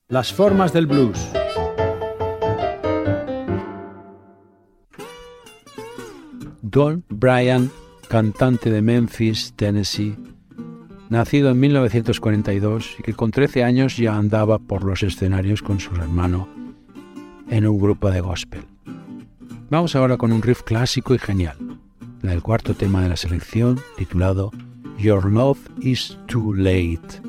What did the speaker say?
Las formas del blues. Don Bryant, cantante de Memphis, Tennessee, nacido en 1942 y que con 13 años ya andaba por los escenarios con su hermano en un grupo de gospel. Vamos ahora con un riff clásico y genial, el cuarto tema de la selección, titulado Your Love is Too Late.